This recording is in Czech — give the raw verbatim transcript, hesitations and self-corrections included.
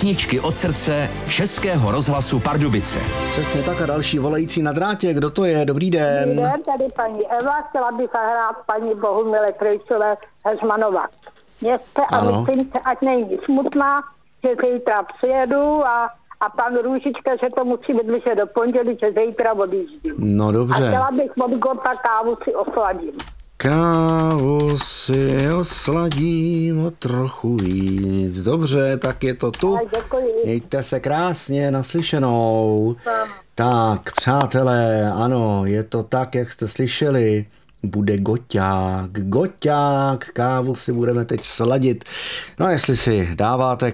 Písničky od srdce Českého rozhlasu Pardubice. Přesně tak a další volající na drátě. Kdo to je? Dobrý den. Dobrý den, tady paní Eva. Chtěla bych zahrát paní Bohumile Krejčové Heřmanova. Měste a myslím se, ať není smutná, že zítra přijedu a, a pan Růžička, že to musí vydržet do pondělí, že zítra odjíždím. No dobře. A chtěla bych od Gota kávu si osladím. Kávu si osladím o trochu víc. Dobře, tak je to tu. Mějte se krásně, naslyšenou. Tam. Tak, přátelé, ano, je to tak, jak jste slyšeli. Bude goťák, goťák, kávu si budeme teď sladit. No jestli si dáváte